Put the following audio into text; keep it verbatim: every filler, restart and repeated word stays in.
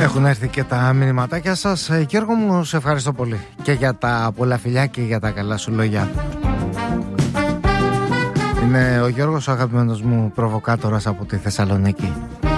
Έχουν έρθει και τα μηνυματάκια σας. Γιώργο μου, σε ευχαριστώ πολύ και για τα πολλά φιλιά και για τα καλά σου λόγια. Είναι ο Γιώργος, ο αγαπημένος μου προβοκάτορας από τη Θεσσαλονίκη.